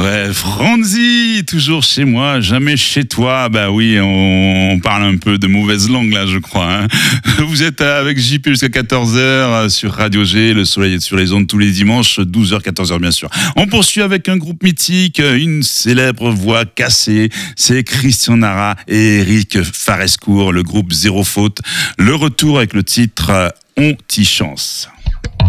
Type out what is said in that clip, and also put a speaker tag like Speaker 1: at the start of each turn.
Speaker 1: Ouais, Franzi, toujours chez moi, jamais chez toi. Bah oui, on parle un peu de mauvaise langue là, je crois. Hein. Vous êtes avec JP jusqu'à 14h sur Radio G, le soleil est sur les ondes tous les dimanches, 12h, 14h bien sûr. On poursuit avec un groupe mythique, une célèbre voix cassée, c'est Christian Nara et Eric Farescourt, le groupe Zéro Faute. Le retour avec le titre On t'y chance.